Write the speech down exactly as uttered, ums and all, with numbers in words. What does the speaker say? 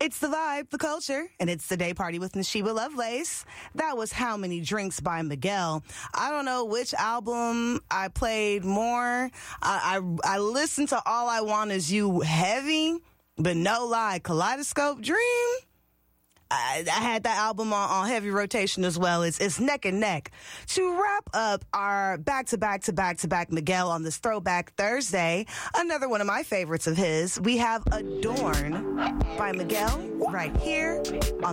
It's the vibe, the culture, and it's the day party with Nashiba Lovelace. That was How Many Drinks by Miguel. I don't know which album I played more. I, I, I listened to All I Want Is You heavy, but no lie, Kaleidoscope Dream. I, I had that album on, on heavy rotation as well. It's, it's neck and neck. To wrap up our back-to-back-to-back-to-back Miguel on this Throwback Thursday, another one of my favorites of his, we have Adorn by Miguel right here on